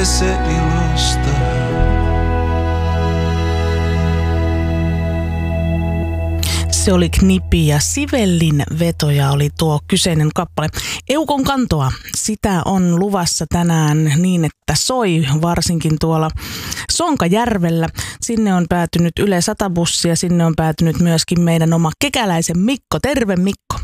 se ilosta. Se oli Knippi ja Sivellin vetoja oli tuo kyseinen kappale. Eukon kantoa, sitä on luvassa tänään niin, että soi varsinkin tuolla Sonkajärvellä. Sinne on päätynyt Yle 100-bussi ja sinne on päätynyt myöskin meidän oma kekäläisen Mikko. Terve Mikko.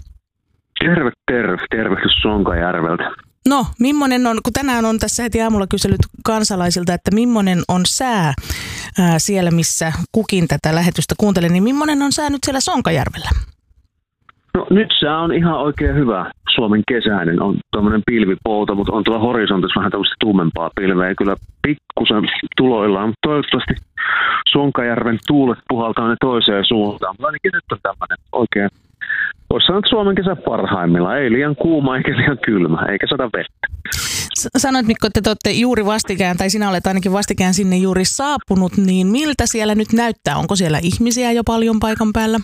Tervehdys Sonkajärveltä. No, millainen on, kun tänään on tässä heti aamulla kysellyt kansalaisilta, että millainen on sää siellä, missä kukin tätä lähetystä kuuntelee, niin millainen on sää nyt siellä Sonkajärvellä? No nyt sää on ihan oikein hyvä Suomen kesäinen. On tuommoinen pilvipouta, mutta on tuolla horisontissa vähän tämmöistä tummempaa pilveä. Ja kyllä pikkusen tuloillaan, mutta toivottavasti Sonkajärven tuulet puhaltaa ne toiseen suuntaan. Mutta ainakin nyt on tämmöinen oikein, voisi sanoa, että Suomen kesä parhaimmillaan. Ei liian kuuma eikä liian kylmä, eikä sada vettä. Sanoit Mikko, että te olette juuri vastikään, tai sinä olet ainakin vastikään sinne juuri saapunut, niin miltä siellä nyt näyttää? Onko siellä ihmisiä jo paljon paikan päällä?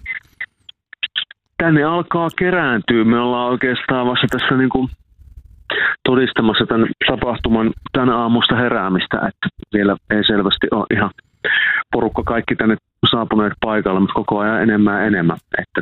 Tänne alkaa kerääntyä. Me ollaan oikeastaan vasta tässä niin kuin todistamassa tämän tapahtuman tämän aamusta heräämistä, että vielä ei selvästi ole ihan porukka kaikki tänne saapuneet paikalle, mutta koko ajan enemmän ja enemmän.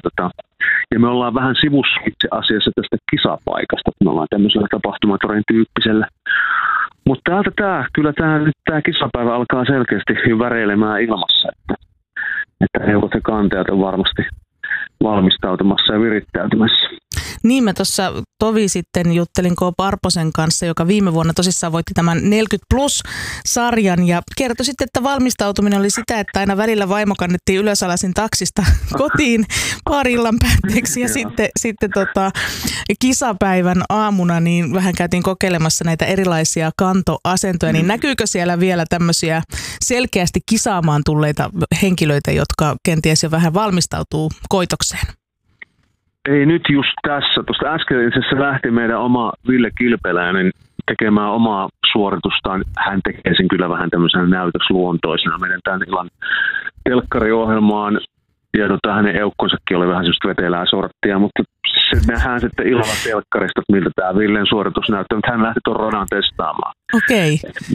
Ja me ollaan vähän sivussa itse asiassa tästä kisapaikasta, me ollaan tämmöisellä tapahtumatorin tyyppisellä. Mutta kyllä tämä kisapäivä alkaa selkeästi väreilemään ilmassa, että eukot ja kantajat on varmasti valmistautumassa ja virittäytymässä. Niin, mä tuossa tovi sitten juttelin K. Parposen kanssa, joka viime vuonna tosissaan voitti tämän 40+-sarjan ja kertoi sitten, että valmistautuminen oli sitä, että aina välillä vaimo kannettiin ylösalaisin taksista kotiin paarillan päätteeksi ja sitten kisapäivän aamuna niin vähän käytiin kokeilemassa näitä erilaisia kantoasentoja, niin näkyykö siellä vielä tämmöisiä selkeästi kisaamaan tulleita henkilöitä, jotka kenties jo vähän valmistautuu koitokseen? Ei nyt just tässä. Tuosta äsken lähti meidän oma Ville Kilpeläinen tekemään omaa suoritustaan. Hän tekee sen kyllä vähän tämmöisenä näytösluontoisena meidän tämän illan telkkariohjelmaan. Ja hänen eukkonsakin oli vähän semmoista vetelää sorttia, mutta se nähdään sitten illalla telkkarista, että miltä tämä Villen suoritus näyttää, mutta hän lähti tuon radan testaamaan. Okei.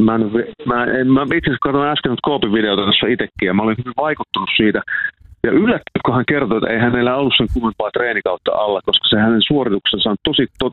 Mä itse asiassa katsoin äsken Koopin videota tässä itsekin ja mä olin hyvin vaikuttunut siitä. Ja yllättänyt, kun hän kertoi, että ei hänellä ollut sen kummempaa treenikautta alla, koska se hänen suorituksensa on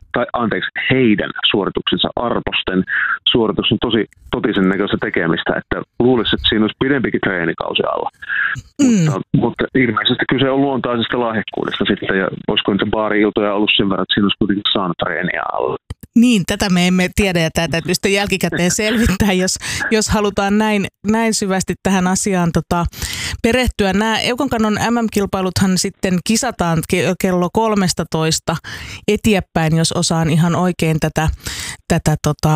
heidän suorituksensa Arposten suoritus on tosi totisen näköistä tekemistä, että luulisi, että siinä olisi pidempikin treenikausi alla. Mutta ilmeisesti kyse on luontaisesta lahjakkuudesta sitten, ja olisiko niitä baari-iltoja ollut sen verran, että siinä olisi kuitenkin saanut treeniä alla. Niin, tätä me emme tiedä ja tämä täytyy sitten jälkikäteen selvittää, jos halutaan näin syvästi tähän asiaan perehtyä. Nämä Eukonkannon MM-kilpailuthan sitten kisataan kello 13 eteenpäin, jos osaan ihan oikein tätä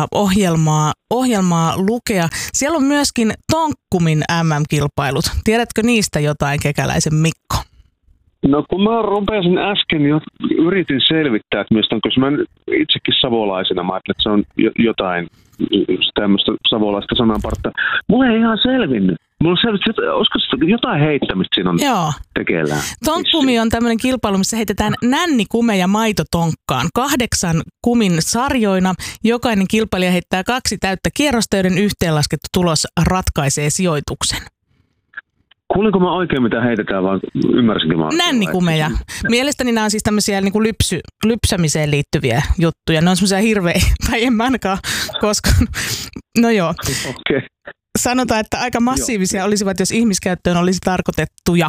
ohjelmaa lukea. Siellä on myöskin Tonkkumin MM-kilpailut. Tiedätkö niistä jotain, kekäläisen Mikko? No kun mä rupesin äsken yritin selvittää, että mistä on, koska mä itsekin savolaisena, mä ajattelin, että se on jotain tämmöistä savolaista sananpartta. Mulla ei ihan selvinnyt. Mulla on selvinnyt, olisiko jotain heittämistä siinä on tekeillään. Tonkkumi on tämmöinen kilpailu, missä heitetään nännikume ja maitotonkkaan 8 kumin sarjoina. Jokainen kilpailija heittää 2 täyttä kierrosta, joiden yhteenlaskettu tulos ratkaisee sijoituksen. Kuulinko mä oikein, mitä heitetään, vai ymmärsinkö mä? Nännikumeja. Mielestäni nämä on siis tämmöisiä niin kuin lypsämiseen liittyviä juttuja. Ne on semmoisia hirveä, tai en mä ainakaan koskaan. No joo. Okay. Sanotaan, että aika massiivisia olisivat, jos ihmiskäyttöön olisi tarkoitettuja.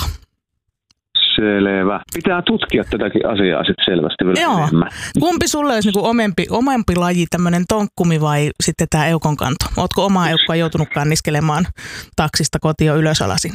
Selvä. Pitää tutkia tätäkin asiaa sitten selvästi vielä enemmän. Kumpi sulle olisi niin omempi laji, tämmöinen tonkkumi vai sitten tämä eukonkanto? Ootko omaa eukkoa joutunutkaan niskelemaan taksista kotiin ylösalasin?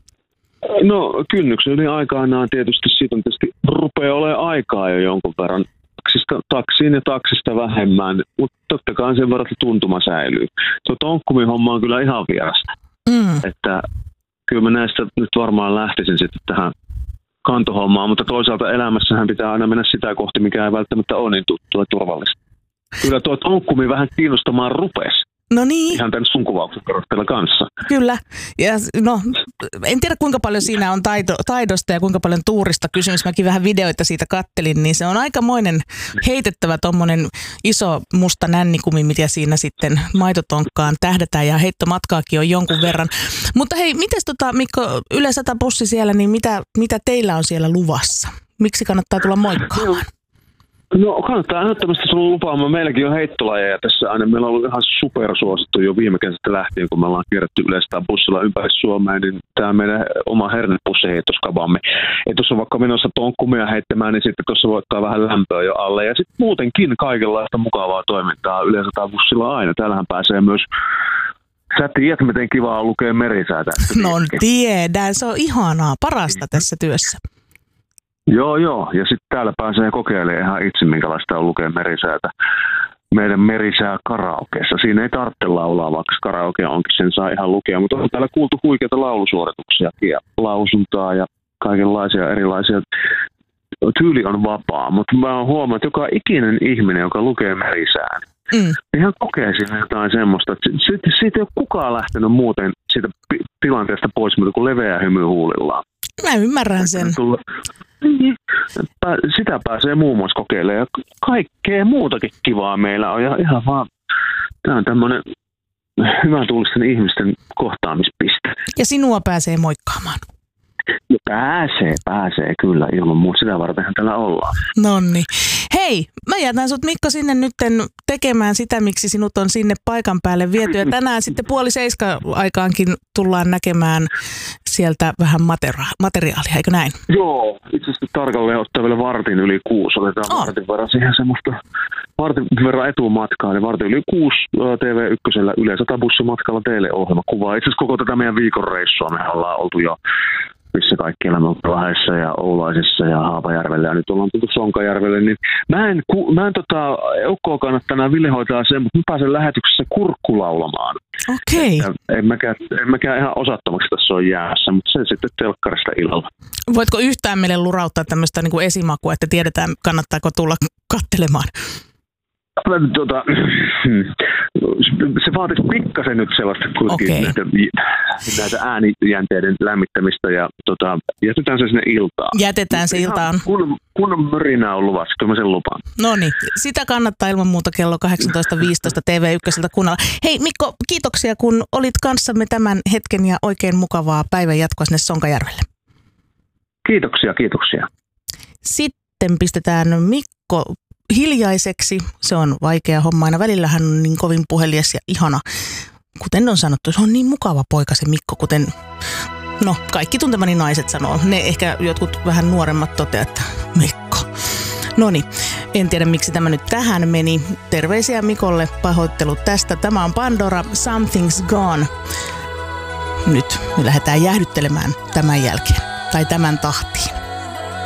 No kynnyksen yli aikanaan tietysti siitä on rupeaa olemaan aikaa jo jonkun verran taksiin ja taksista vähemmän, mutta totta kai sen verran tuntuma säilyy. Tuo tonkkumin homma on kyllä ihan vierasta. Että kyllä mä näistä nyt varmaan lähtisin sitten tähän kantohommaan, mutta toisaalta elämässähän pitää aina mennä sitä kohti, mikä ei välttämättä ole niin tuttua ja turvallista. Kyllä tuo tonkkumi vähän kiinnostamaan rupesi. No niin. Ihan tämän sun kuvauksen perusteella kanssa. Kyllä. Ja no, en tiedä kuinka paljon siinä on taidosta ja kuinka paljon tuurista kysymys. Mäkin vähän videoita siitä kattelin, niin se on aikamoinen heitettävä tommonen iso musta nännikumi, mitä siinä sitten maitotonkkaan tähdätään ja heittomatkaakin on jonkun verran. Mutta hei, mites Mikko, Yle 100 bussi siellä, niin mitä teillä on siellä luvassa? Miksi kannattaa tulla moikkaamaan? No kannattaa ehdottomasti tulla lupaamaan. Meilläkin on heittolajeja tässä aina. Meillä on ollut ihan supersuosittu jo viime kesästä lähtien, kun me ollaan kierretty yleistään bussilla ympäri Suomea, niin tämä meidän oma hernepussiheittoskamaamme. Ja tuossa on vaikka menossa tonkkumia heittämään, niin sitten tuossa voi ottaa vähän lämpöä jo alle. Ja sitten muutenkin kaikenlaista mukavaa toimintaa yleensä bussilla aina. Täällähän pääsee myös. Sä tiedät, miten kivaa on lukea merisäätä. No tiedän, se on ihanaa, parasta tässä työssä. Joo. Ja sitten täällä pääsee kokeilemaan ihan itse, minkälaista on lukea merisäätä meidän merisää karaokeessa. Siinä ei tarvitse laulaa, vaikka karaoke onkin, sen saa ihan lukea. Mutta on täällä kuultu huikeita laulusuorituksia ja lausuntaa ja kaikenlaisia erilaisia. Tyyli on vapaa, mutta mä oon huomannut, että joka ikinen ihminen, joka lukee merisään, ihan kokee siinä jotain semmoista, että siitä ei ole kukaan lähtenyt muuten siitä tilanteesta pois, mutta kuin leveä hymy huulillaan. Mä ymmärrän sen. Sitä pääsee muun muassa kokeilemaan ja kaikkea muutakin kivaa meillä on ja ihan vaan, tämä on tämmöinen hyvän tuulisten ihmisten kohtaamispiste. Ja sinua pääsee moikkaamaan. Pääsee kyllä, ilman muuta sitä vartenhan täällä ollaan. Nonni. Hei, mä jätän sut Mikko sinne nytten tekemään sitä, miksi sinut on sinne paikan päälle viety. Ja tänään sitten 6:30 aikaankin tullaan näkemään sieltä vähän materiaalia, eikö näin? Joo, itse asiassa tarkalleen ottaa vielä vartin yli 6. Otetaan vartin verran siihen semmoista vartin verran etumatkaa. Eli vartin yli 6 TV1 Yle 100 bussimatkalla teille ohjelma kuvaa. Itse asiassa koko tätä meidän viikon reissua me ollaan oltu jo missä kaikkialla me ollaan Lahdessa ja Oulaisissa ja Haapajärvellä ja nyt ollaan tullut Sonkajärvelle, niin mä en Eukkoa kannattaa Ville hoitaa sen, mutta mä pääsen lähetyksessä kurkkulaulamaan. Okei. En mäkään ihan osattomaksi tässä on jäässä, mutta se sitten telkkarista illalla. Voitko yhtään meille lurauttaa tämmöistä niin kuin esimakua, että tiedetään kannattaako tulla katselemaan? Se vaatisi pikkasen nyt sellaista näitä äänijänteiden lämmittämistä ja jätetään se sinne iltaan. Jätetään se iltaan. Kun mörinää on luvassa, kyllä mä sen lupaan. No niin, sitä kannattaa ilman muuta kello 18.15 TV1 kuunnella. Hei Mikko, kiitoksia kun olit kanssamme tämän hetken ja oikein mukavaa päivän jatkoa sinne Sonkajärvelle. Kiitoksia. Sitten pistetään Mikko hiljaiseksi. Se on vaikea homma aina. Välillä hän on niin kovin puhelias ja ihana. Kuten on sanottu, se on niin mukava poika se Mikko, kuten kaikki tuntemani naiset sanoo. Ne ehkä jotkut vähän nuoremmat toteaa, että Mikko. Noniin, en tiedä miksi tämä nyt tähän meni. Terveisiä Mikolle, pahoittelut tästä. Tämä on Pandora, Something's Gone. Nyt me lähdetään jäähdyttelemään tämän jälkeen, tai tämän tahtiin.